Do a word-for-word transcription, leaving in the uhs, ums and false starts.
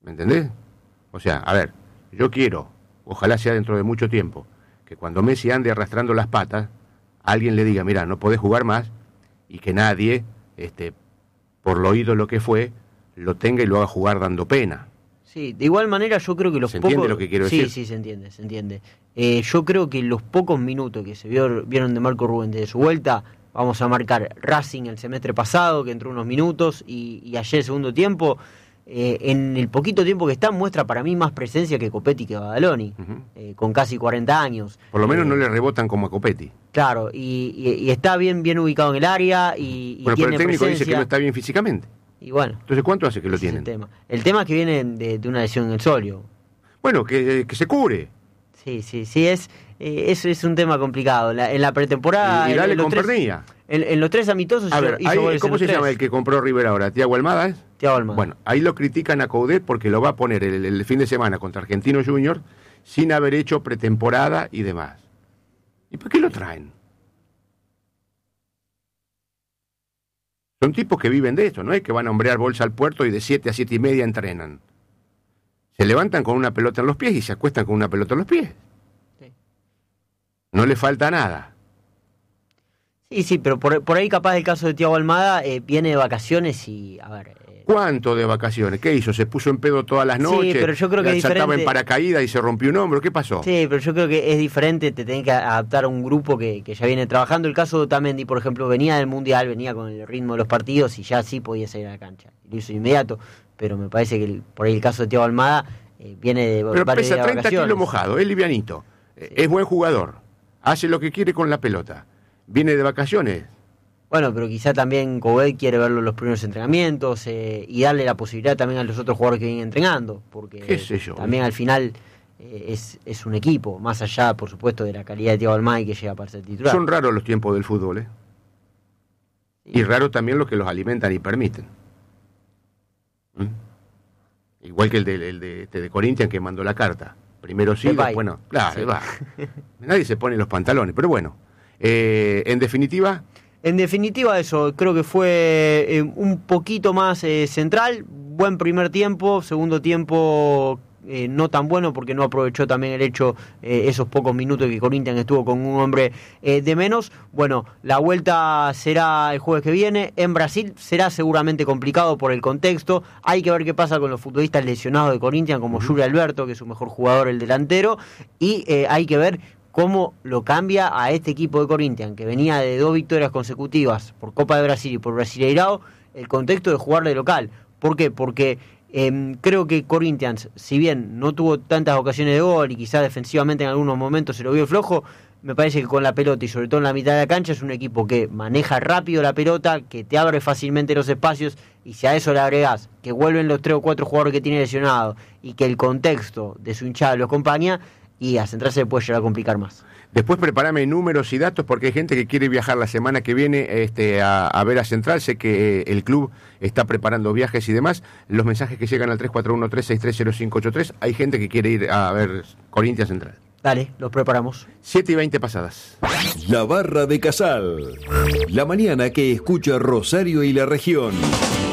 ¿Me entendés? O sea, a ver, yo quiero, ojalá sea dentro de mucho tiempo, que cuando Messi ande arrastrando las patas, alguien le diga, mira, no podés jugar más, y que nadie, este, por lo ídolo que fue, lo tenga y lo haga jugar dando pena. Sí, de igual manera yo creo que los ¿Se pocos... entiende lo que quiero sí, decir? Sí, se entiende, se entiende. Eh, yo creo que los pocos minutos que se vio, vieron de Marco Rubén desde su vuelta, vamos a marcar Racing el semestre pasado, que entró unos minutos, y, y ayer segundo tiempo, eh, en el poquito tiempo que está, muestra para mí más presencia que Copetti que Badaloni, uh-huh. eh, con casi cuarenta años. Por lo menos eh, no le rebotan como a Copetti. Claro, y, y, y está bien, bien ubicado en el área, y, y bueno, tiene pero el técnico presencia. dice que no está bien físicamente. Y bueno. Entonces, ¿cuánto hace que lo tienen? El tema. el tema es que viene de, de una lesión en el solio. Bueno, que, que se cure. Sí, sí, sí, es, eh, es, es un tema complicado. La, en la pretemporada... Y, y dale en, en con tres, pernilla. En, en los tres amistosos... A ver, hizo ahí, goles ¿cómo se tres. llama el que compró River ahora? ¿Thiago Almada es? Thiago Almada. Bueno, ahí lo critican a Coudet porque lo va a poner el, el fin de semana contra Argentino Junior sin haber hecho pretemporada y demás. ¿Y por qué lo traen? Son tipos que viven de esto, no es que van a hombrear bolsa al puerto y de siete a siete y media entrenan. Se levantan con una pelota en los pies y se acuestan con una pelota en los pies. Sí. No le falta nada. Sí, sí, pero por, por ahí capaz el caso de Thiago Almada eh, viene de vacaciones y, a ver... Eh... ¿Cuánto de vacaciones? ¿Qué hizo? ¿Se puso en pedo todas las noches? Sí, pero yo creo que es saltaba diferente. en paracaídas y se rompió un hombro. ¿Qué pasó? Sí, pero yo creo que es diferente, te tenés que adaptar a un grupo que, que ya viene trabajando. El caso de Otamendi, por ejemplo, venía del Mundial, venía con el ritmo de los partidos y ya sí podía salir a la cancha. Lo hizo inmediato, pero me parece que el, por ahí el caso de Thiago Almada eh, viene de Pero varios pesa treinta vacaciones. kilos mojado, es livianito, sí. Es buen jugador, hace lo que quiere con la pelota, viene de vacaciones. Bueno, pero quizá también Coudet quiere verlo en los primeros entrenamientos eh, y darle la posibilidad también a los otros jugadores que vienen entrenando, porque ¿Qué sé yo? También al final eh, es, es un equipo, más allá, por supuesto, de la calidad de Thiago Almada y que llega para ser titular. Son raros los tiempos del fútbol, ¿eh? Sí. Y raro también los que los alimentan y permiten. ¿Mm? Igual que el de, el de, este de Corinthians que mandó la carta. Primero sí, después no. Claro, sí. Va. Nadie se pone los pantalones, pero bueno. Eh, en definitiva... En definitiva eso, creo que fue eh, un poquito más eh, central, buen primer tiempo, segundo tiempo eh, no tan bueno porque no aprovechó también el hecho, eh, esos pocos minutos que Corinthians estuvo con un hombre eh, de menos. Bueno, la vuelta será el jueves que viene, en Brasil será seguramente complicado por el contexto, hay que ver qué pasa con los futbolistas lesionados de Corinthians como Yuri Alberto, que es su mejor jugador, el delantero, y eh, hay que ver cómo lo cambia a este equipo de Corinthians, que venía de dos victorias consecutivas por Copa de Brasil y por Brasileirao, el contexto de jugar de local. ¿Por qué? Porque eh, creo que Corinthians, si bien no tuvo tantas ocasiones de gol y quizás defensivamente en algunos momentos se lo vio flojo, me parece que con la pelota y sobre todo en la mitad de la cancha es un equipo que maneja rápido la pelota, que te abre fácilmente los espacios, y si a eso le agregás que vuelven los tres o cuatro jugadores que tiene lesionados y que el contexto de su hinchada lo acompaña, y a Central se puede llegar a complicar más. Después prepárame números y datos porque hay gente que quiere viajar la semana que viene este, a, a ver a Central. Sé que eh, el club está preparando viajes y demás. Los mensajes que llegan al tres cuatro uno, tres seis tres, cero cinco ocho tres. Hay gente que quiere ir a ver Corinthians Central. Dale, los preparamos. siete y veinte pasadas. La Barra de Casal. La mañana que escucha Rosario y la región.